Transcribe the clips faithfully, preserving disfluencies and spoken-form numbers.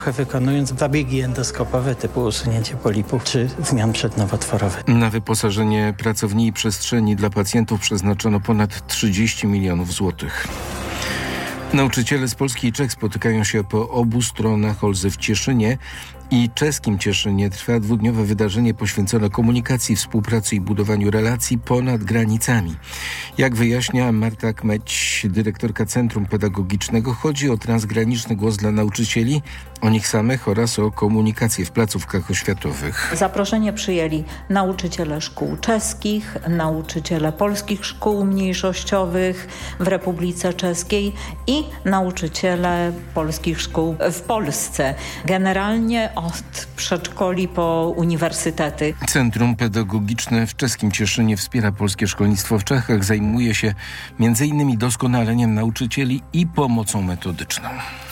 wykonując zabiegi endoskopowe typu usunięcie polipów czy zmian przednowotworowych. Na wyposażenie pracowni i przestrzeni dla pacjentów przeznaczono ponad trzydzieści milionów złotych. Nauczyciele z Polski i Czech spotykają się po obu stronach Olzy w Cieszynie i czeskim Cieszynie. Trwa dwudniowe wydarzenie poświęcone komunikacji, współpracy i budowaniu relacji ponad granicami. Jak wyjaśnia Marta Kmeć, dyrektorka Centrum Pedagogicznego, chodzi o transgraniczny głos dla nauczycieli, o nich samych oraz o komunikację w placówkach oświatowych. Zaproszenie przyjęli nauczyciele szkół czeskich, nauczyciele polskich szkół mniejszościowych w Republice Czeskiej i nauczyciele polskich szkół w Polsce. Generalnie od przedszkoli po uniwersytety. Centrum Pedagogiczne w czeskim Cieszynie wspiera polskie szkolnictwo w Czechach. Zajmuje się między innymi doskonaleniem nauczycieli i pomocą metodyczną.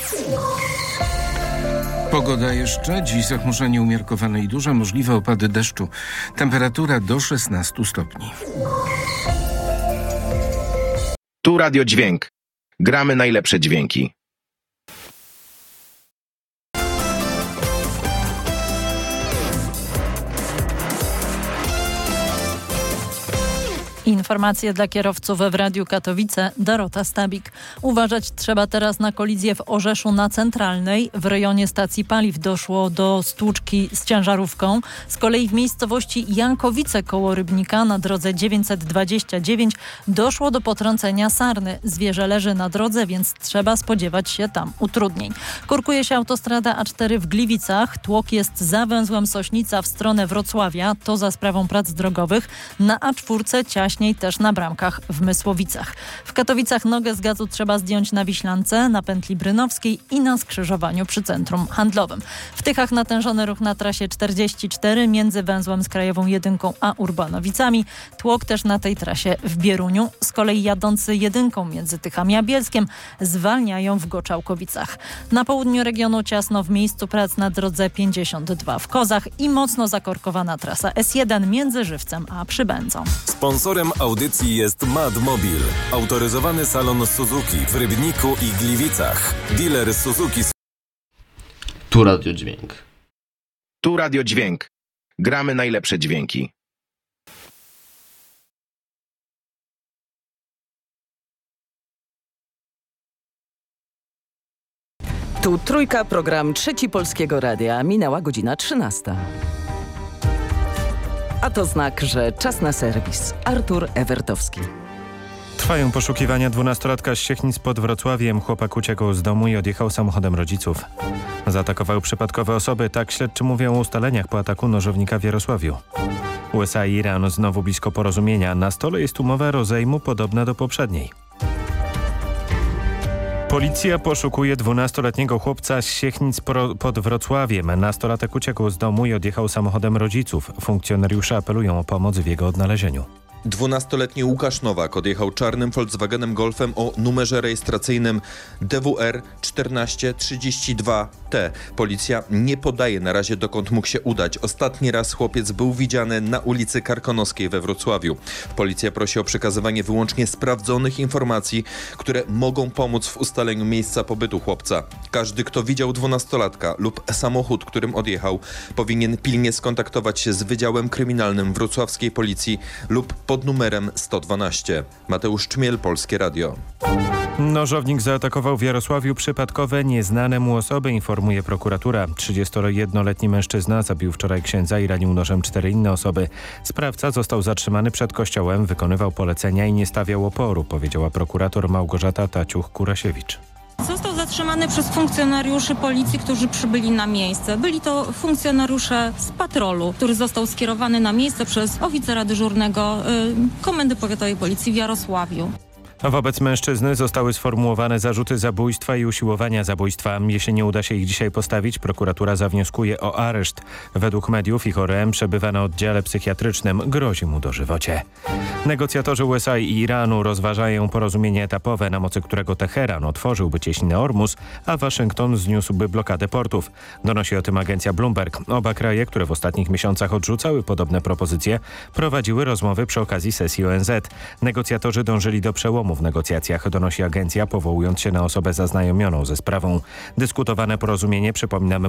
Pogoda jeszcze. Dziś zachmurzenie umiarkowane i duże, możliwe opady deszczu. Temperatura do szesnastu stopni. Tu Radio Dźwięk. Gramy najlepsze dźwięki. Informacje dla kierowców w Radiu Katowice. Dorota Stabik. Uważać trzeba teraz na kolizję w Orzeszu na Centralnej. W rejonie stacji paliw doszło do stłuczki z ciężarówką. Z kolei w miejscowości Jankowice koło Rybnika na drodze dziewięćset dwadzieścia dziewięć doszło do potrącenia sarny. Zwierzę leży na drodze, więc trzeba spodziewać się tam utrudnień. Korkuje się autostrada A cztery w Gliwicach. Tłok jest za węzłem Sośnica w stronę Wrocławia. To za sprawą prac drogowych. Na A cztery ciaśnie też na Bramkach w Mysłowicach. W Katowicach nogę z gazu trzeba zdjąć na Wiślance, na pętli Brynowskiej i na skrzyżowaniu przy centrum handlowym. W Tychach natężony ruch na trasie czterdzieści cztery między węzłem z Krajową Jedynką a Urbanowicami. Tłok też na tej trasie w Bieruniu. Z kolei jadący jedynką między Tychami a Bielskiem zwalniają w Goczałkowicach. Na południu regionu ciasno w miejscu prac na drodze pięćdziesiąt dwa w Kozach i mocno zakorkowana trasa S jeden między Żywcem a Przybędzą. Sponsorem audycji jest Madmobil, autoryzowany salon Suzuki w Rybniku i Gliwicach. Dealer Suzuki. Tu Radio Dźwięk. Tu Radio Dźwięk. Gramy najlepsze dźwięki. Tu Trójka, program Trzeci Polskiego Radia. Minęła godzina trzynasta. A to znak, że czas na serwis. Artur Ewertowski. Trwają poszukiwania dwunastolatka z Siechnic pod Wrocławiem. Chłopak uciekł z domu i odjechał samochodem rodziców. Zaatakował przypadkowe osoby. Tak śledczy mówią o ustaleniach po ataku nożownika w Jarosławiu. U S A i Iran znowu blisko porozumienia. Na stole jest umowa rozejmu podobna do poprzedniej. Policja poszukuje dwunastoletniego chłopca z Siechnic pod Wrocławiem. Nastolatek uciekł z domu i odjechał samochodem rodziców. Funkcjonariusze apelują o pomoc w jego odnalezieniu. dwunastoletni Łukasz Nowak odjechał czarnym Volkswagenem Golfem o numerze rejestracyjnym D W R czternaście trzydzieści dwa T. Policja nie podaje na razie, dokąd mógł się udać. Ostatni raz chłopiec był widziany na ulicy Karkonoskiej we Wrocławiu. Policja prosi o przekazywanie wyłącznie sprawdzonych informacji, które mogą pomóc w ustaleniu miejsca pobytu chłopca. Każdy, kto widział dwunastolatka lub samochód, którym odjechał, powinien pilnie skontaktować się z Wydziałem Kryminalnym Wrocławskiej Policji lub pod numerem sto dwanaście. Mateusz Czmiel, Polskie Radio. Nożownik zaatakował w Jarosławiu przypadkowe nieznane mu osoby, informuje prokuratura. trzydziestojednoletni mężczyzna zabił wczoraj księdza i ranił nożem cztery inne osoby. Sprawca został zatrzymany przed kościołem, wykonywał polecenia i nie stawiał oporu, powiedziała prokurator Małgorzata Taciuch-Kurasiewicz. Został zatrzymany przez funkcjonariuszy policji, którzy przybyli na miejsce. Byli to funkcjonariusze z patrolu, który został skierowany na miejsce przez oficera dyżurnego y, Komendy Powiatowej Policji w Jarosławiu. Wobec mężczyzny zostały sformułowane zarzuty zabójstwa i usiłowania zabójstwa. Jeśli nie uda się ich dzisiaj postawić, prokuratura zawnioskuje o areszt. Według mediów ich O R M przebywa na oddziale psychiatrycznym. Grozi mu dożywocie. Negocjatorzy U S A i Iranu rozważają porozumienie etapowe, na mocy którego Teheran otworzyłby cieśninę Ormus, a Waszyngton zniósłby blokadę portów. Donosi o tym agencja Bloomberg. Oba kraje, które w ostatnich miesiącach odrzucały podobne propozycje, prowadziły rozmowy przy okazji sesji O N Z. Negocjatorzy dążyli do przełomu przełomu w negocjacjach, donosi agencja, powołując się na osobę zaznajomioną ze sprawą. Dyskutowane porozumienie, przypominamy,